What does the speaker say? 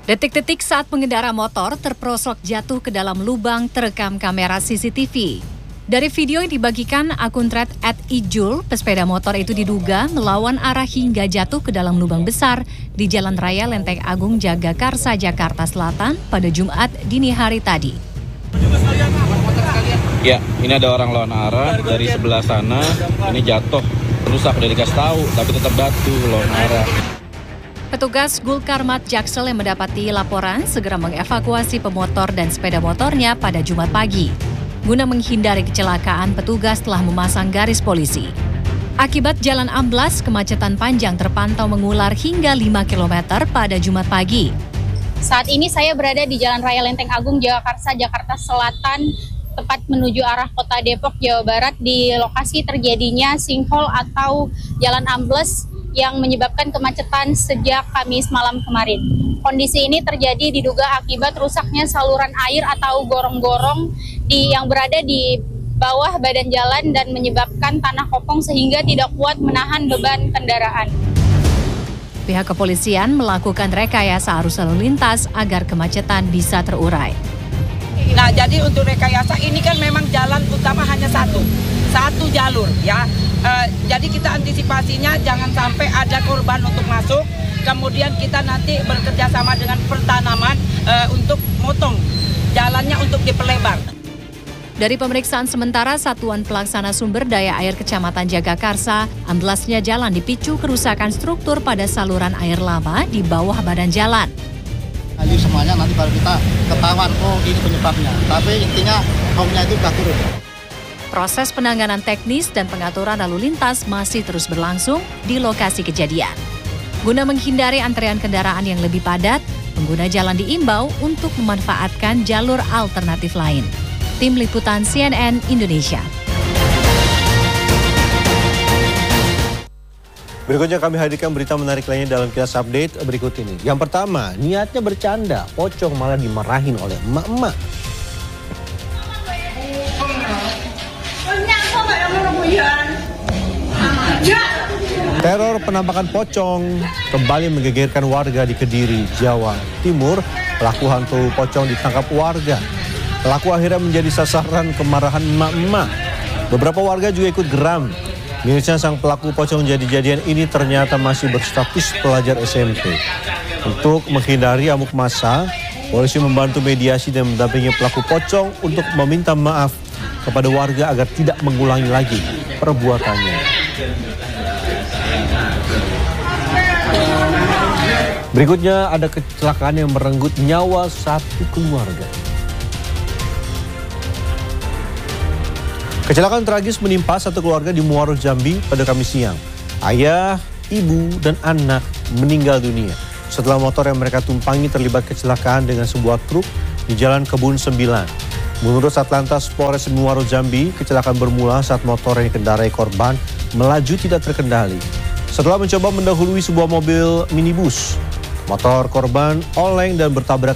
Detik-detik saat pengendara motor terperosok jatuh ke dalam lubang terekam kamera CCTV. Dari video yang dibagikan akun thread @ijul, pesepeda motor itu diduga melawan arah hingga jatuh ke dalam lubang besar di Jalan Raya Lenteng Agung Jagakarsa, Jakarta Selatan pada Jumat dini hari tadi. Ya, ini ada orang lawan arah dari sebelah sana, ini jatuh, rusak udah dikasih tahu, tapi tetap jatuh lawan arah. Petugas Gulkarmat Jaksel yang mendapati laporan segera mengevakuasi pemotor dan sepeda motornya pada Jumat pagi. Guna menghindari kecelakaan, petugas telah memasang garis polisi. Akibat jalan amblas, kemacetan panjang terpantau mengular hingga 5 km pada Jumat pagi. Saat ini saya berada di Jalan Raya Lenteng Agung Jagakarsa, Jakarta Selatan, tepat menuju arah Kota Depok, Jawa Barat, di lokasi terjadinya sinkhole atau jalan ambles yang menyebabkan kemacetan sejak Kamis malam kemarin. Kondisi ini terjadi diduga akibat rusaknya saluran air atau gorong-gorong yang berada di bawah badan jalan dan menyebabkan tanah kopong sehingga tidak kuat menahan beban kendaraan. Pihak kepolisian melakukan rekayasa arus lalu lintas agar kemacetan bisa terurai. Nah, jadi untuk rekayasa ini kan memang jalan utama hanya satu jalur ya. Jadi kita antisipasinya jangan sampai ada korban untuk masuk. Kemudian kita nanti bekerja sama dengan pertanaman untuk motong jalannya untuk diperlebar. Dari pemeriksaan sementara Satuan Pelaksana Sumber Daya Air Kecamatan Jagakarsa, amblasnya jalan dipicu kerusakan struktur pada saluran air lama di bawah badan jalan. Ini semuanya nanti baru kita ketahuan, oh ini penyebabnya. Tapi intinya omnya itu sudah turun. Proses penanganan teknis dan pengaturan lalu lintas masih terus berlangsung di lokasi kejadian. Guna menghindari antrean kendaraan yang lebih padat, pengguna jalan diimbau untuk memanfaatkan jalur alternatif lain. Tim Liputan CNN Indonesia. Berikutnya kami hadirkan berita menarik lainnya dalam Kilas Update berikut ini. Yang pertama, niatnya bercanda, pocong malah dimarahin oleh emak-emak. Teror penampakan pocong kembali menggegerkan warga di Kediri, Jawa Timur. Pelaku hantu pocong ditangkap warga. Pelaku akhirnya menjadi sasaran kemarahan emak-emak. Beberapa warga juga ikut geram. Mirisnya sang pelaku pocong jadi-jadian ini ternyata masih berstatus pelajar SMP. Untuk menghindari amuk massa, polisi membantu mediasi dan mendampingi pelaku pocong untuk meminta maaf kepada warga agar tidak mengulangi lagi perbuatannya. Berikutnya ada kecelakaan yang merenggut nyawa satu keluarga. Kecelakaan tragis menimpa satu keluarga di Muaro, Jambi pada Kamis siang. Ayah, ibu, dan anak meninggal dunia setelah motor yang mereka tumpangi terlibat kecelakaan dengan sebuah truk di Jalan Kebun 9. Menurut Satlantas Polres Muaro, Jambi, kecelakaan bermula saat motor yang dikendarai korban melaju tidak terkendali. Setelah mencoba mendahului sebuah mobil minibus, motor korban oleng dan bertabrak